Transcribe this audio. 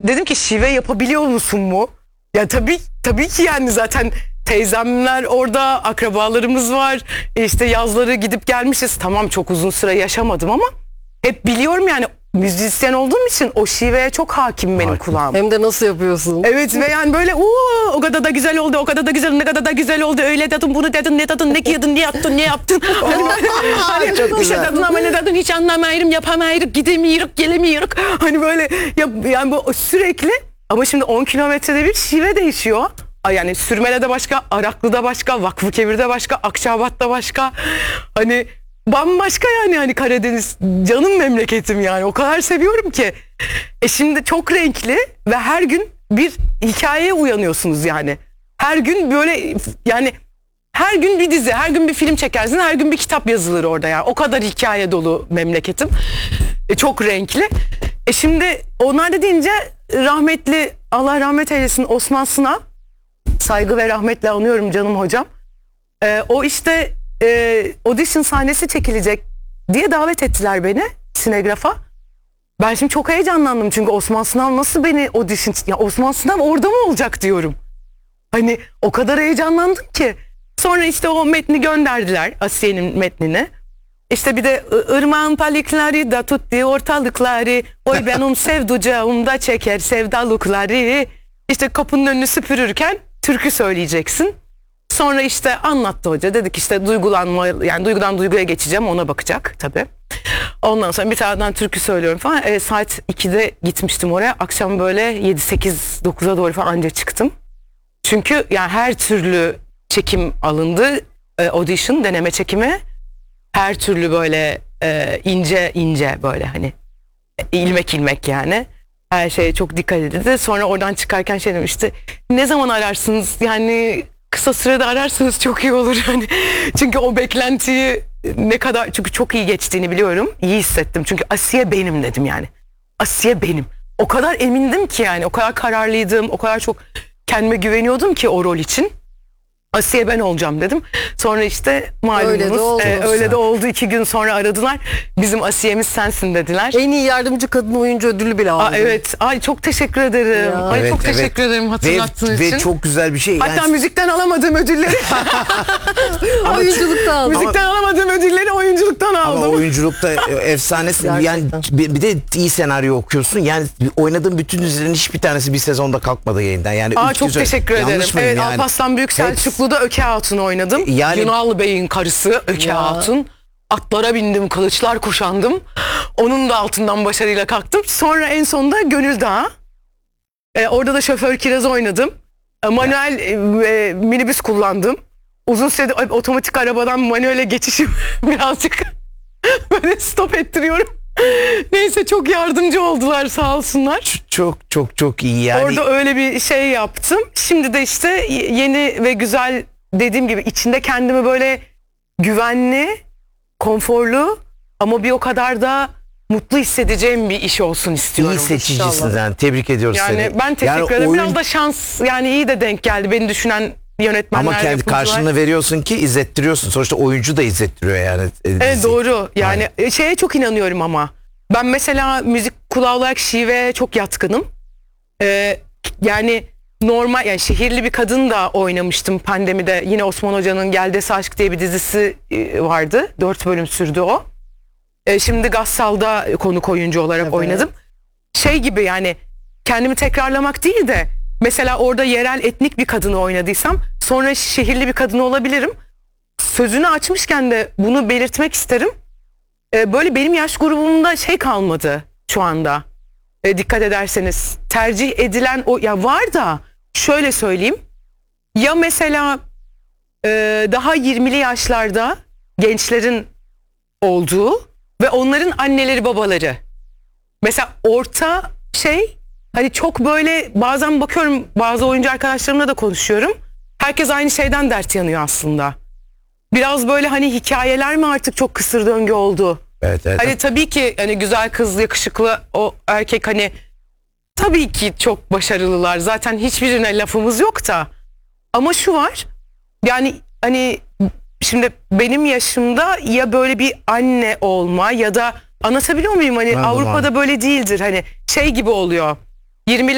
dedim ki şive yapabiliyor musun mu? Ya tabii ki yani zaten teyzemler orada, akrabalarımız var. İşte yazları gidip gelmişiz. Tamam, çok uzun süre yaşamadım ama hep biliyorum yani, müzisyen olduğum için o şiveye çok hakim benim kulağım. Hem de nasıl yapıyorsun? Evet ve yani böyle o kadar da güzel oldu, o kadar da güzel, ne kadar da güzel oldu, öyle dedin, bunu dedin, ne dedin, ne giyedin, ne yaptın, ne yaptın. Hani Çok bir şey güzel. dedin ama ne dedin hiç anlamayırım, yapamayırım, gidemiyoruz, gelemiyoruz. Hani böyle yani bu sürekli, ama şimdi 10 kilometrede bir şive değişiyor. Yani Sürmele'de başka, Araklı'da başka, Vakfıkebir'de başka, Akçabat'ta başka. Hani bambaşka yani, hani Karadeniz canım memleketim yani, o kadar seviyorum ki. Şimdi çok renkli ve her gün bir hikayeye uyanıyorsunuz yani. Her gün böyle yani, her gün bir dizi, her gün bir film çekersin, her gün bir kitap yazılır orada ya. O kadar hikaye dolu memleketim. Çok renkli. Şimdi onlar da deyince rahmetli, Allah rahmet eylesin, Osman Sınav, saygı ve rahmetle anıyorum canım hocam. O işte audition sahnesi çekilecek diye davet ettiler beni Sinegraf'a. Ben şimdi çok heyecanlandım çünkü Osman Sınav nasıl beni audition... Ya Osman Sınav orada mı olacak diyorum. Hani o kadar heyecanlandım ki. Sonra işte o metni gönderdiler, Asiye'nin metnini. İşte bir de ırmağın palikleri da tuttu ortalıkları. Oy benim sevducağımda çeker sevdalıkları. İşte kapının önünü süpürürken türkü söyleyeceksin. Sonra işte anlattı hoca. Dedik işte duygulanma, yani duygudan duyguya geçeceğim, ona bakacak tabii. Ondan sonra bir taraftan türkü söylüyorum falan. Saat 2'de gitmiştim oraya. Akşam böyle 7-8-9'a doğru falan anca çıktım. Çünkü yani her türlü çekim alındı. Audition, deneme çekimi. Her türlü böyle ince ince, böyle hani ilmek ilmek yani. Her şeye çok dikkat edildi. Sonra oradan çıkarken şey demişti. Ne zaman ararsınız? Yani kısa sürede ararsanız çok iyi olur. Yani çünkü o beklentiyi ne kadar, çünkü çok iyi geçtiğini biliyorum. İyi hissettim. Çünkü Asiye benim dedim yani. Asiye benim. O kadar emindim ki yani. O kadar kararlıydım. O kadar çok kendime güveniyordum ki o rol için. Asiye ben olacağım dedim. Sonra işte malumunuz öyle de oldu. 2 gün sonra aradılar. Bizim Asiye'miz sensin dediler. En iyi yardımcı kadın oyuncu ödülü bile aldı. Evet. Ay çok teşekkür ederim. Ya. Ay Evet, çok teşekkür ederim hatırlattığın için. Ve çok güzel bir şey. Hatta müzikten alamadığım ödülleri Oyunculukta aldı. müzikten alamadığım ödülleri oyunculuktan aldım. Ama oyunculukta efsanesin. Yani bir de iyi senaryo okuyorsun. Yani oynadığın bütün dizilerin hiçbir tanesi bir sezonda kalkmadı yayından. Yani Çok teşekkür ederim. Yanlış mıyım Evet, yani? Alparslan Büyük Selçuklu'da Öke Hatun oynadım. Yani- Yunalı Bey'in karısı Öke Ya. Hatun. Atlara bindim, kılıçlar kuşandım. Onun da altından başarıyla kalktım. Sonra en sonunda Gönül Dağı. Orada da şoför Kiraz oynadım. Manuel minibüs kullandım. Uzun süredir otomatik arabadan manuele geçişim birazcık böyle stop ettiriyorum. Neyse, çok yardımcı oldular sağ olsunlar. Çok iyi yani. Orada öyle bir şey yaptım. Şimdi de işte yeni ve güzel, dediğim gibi içinde kendimi böyle güvenli, konforlu ama bir o kadar da mutlu hissedeceğim bir iş olsun istiyorum. İyi seçicisin İnşallah. yani. Tebrik ediyoruz seni. Yani ben teşekkür ederim. Biraz da şans, yani iyi de denk geldi. Beni düşünen yönetmenler, Ama kendi yapımcılar. karşılığını veriyorsun ki izlettiriyorsun. Sonuçta oyuncu da izlettiriyor yani. Evet, doğru. Yani şeye çok inanıyorum ama. Ben mesela müzik kulağı olarak şiveye çok yatkınım. Yani normal, yani şehirli bir kadın da oynamıştım pandemide. Yine Osman Hoca'nın Geldesi Aşk diye bir dizisi vardı. 4 bölüm sürdü o. Şimdi Gassal'da konuk oyuncu olarak Evet. oynadım. Şey gibi yani, kendimi tekrarlamak değil de mesela orada yerel etnik bir kadını oynadıysam sonra şehirli bir kadın olabilirim. Sözünü açmışken de bunu belirtmek isterim. Böyle benim yaş grubumda şey kalmadı şu anda. Dikkat ederseniz tercih edilen o ya var da, şöyle söyleyeyim. Ya mesela daha 20'li yaşlarda gençlerin olduğu ve onların anneleri babaları. Mesela orta şey, hani çok böyle, bazen bakıyorum bazı oyuncu arkadaşlarımla da konuşuyorum. Herkes aynı şeyden dert yanıyor aslında. Biraz böyle hani hikayeler mi artık çok kısır döngü oldu? Evet. Hani tabii ki hani güzel kız, yakışıklı o erkek, hani tabii ki çok başarılılar. Zaten hiçbirine lafımız yok da. Ama şu var. Yani hani şimdi benim yaşımda ya böyle bir anne olma ya da, anlatabiliyor muyum? Hani Anladım, Avrupa'da anladım. böyle değildir. Hani şey gibi oluyor. 20